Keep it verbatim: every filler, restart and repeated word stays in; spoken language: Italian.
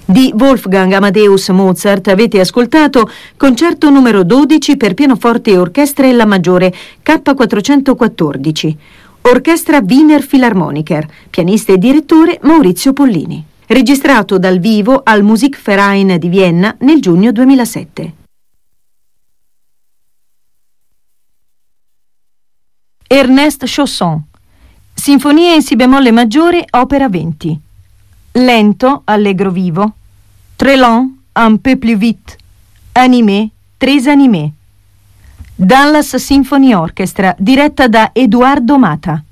Di Wolfgang Amadeus Mozart avete ascoltato Concerto numero dodici per pianoforte e orchestra e la maggiore K quattrocentoquattordici. Orchestra Wiener Philharmoniker, pianista e direttore Maurizio Pollini. Registrato dal vivo al Musikverein di Vienna nel giugno duemilasette. Ernest Chausson. Sinfonia in si bemolle maggiore, opera venti. Lento, allegro vivo. Très lent, un peu plus vite. Animé, tres animé. Dallas Symphony Orchestra, diretta da Edoardo Mata.